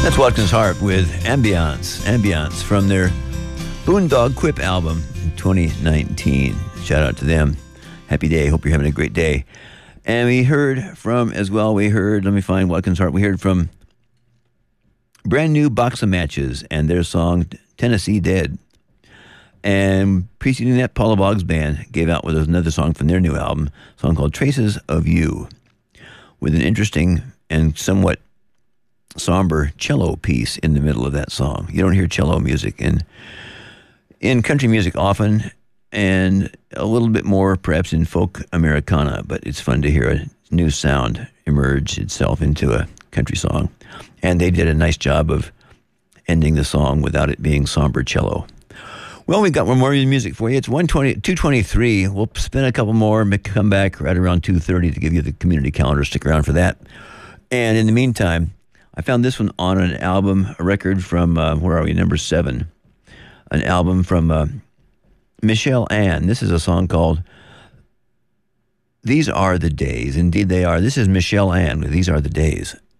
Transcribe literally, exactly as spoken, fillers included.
That's Watkins Harp with Ambiance, Ambiance from their Boondog Quip album in twenty nineteen. Shout out to them. Happy day. Hope you're having a great day. And we heard from, as well, we heard, let me find Watkins Harp. We heard from Brand New Box of Matches and their song Tennessee Dead. And preceding that, Paula Boggs Band gave out with another song from their new album, a song called Traces of You, with an interesting and somewhat somber cello piece in the middle of that song. You don't hear cello music in in country music often, and a little bit more perhaps in folk Americana, but it's fun to hear a new sound emerge itself into a country song. And they did a nice job of ending the song without it being somber cello. Well, we've got one more music for you. It's one twenty, two twenty-three. We'll spin a couple more and come back right around two thirty to give you the community calendar. Stick around for that. And in the meantime, I found this one on an album, a record from, uh, where are we, number seven. An album from uh, Michelle Ann. This is a song called These Are the Days. Indeed they are. This is Michelle Ann with These Are the Days.